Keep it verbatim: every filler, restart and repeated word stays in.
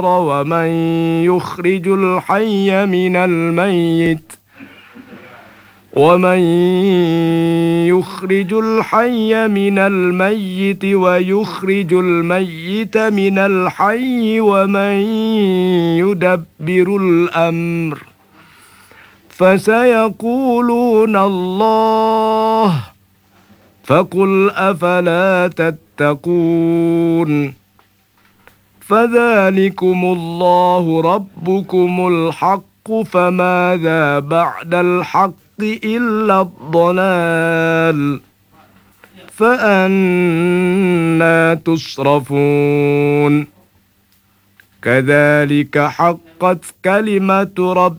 ومن يخرج الحي من الميت ومن يخرج الحي من الميت ويخرج الميت من الحي ومن يدبر الأمر فسيقولون الله فقل أفلا تتقون فذلكم الله ربكم الحق فماذا بعد الحق إلا الضلال فأنى تصرفون كذلك حقت كلمة رب